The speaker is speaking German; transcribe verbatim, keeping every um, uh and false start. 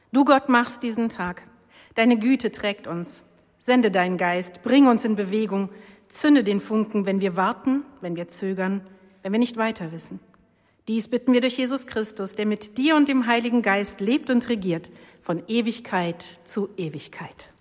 Du, Gott, machst diesen Tag. Deine Güte trägt uns. Sende deinen Geist, bring uns in Bewegung, zünde den Funken, wenn wir warten, wenn wir zögern, wenn wir nicht weiter wissen. Dies bitten wir durch Jesus Christus, der mit dir und dem Heiligen Geist lebt und regiert, von Ewigkeit zu Ewigkeit.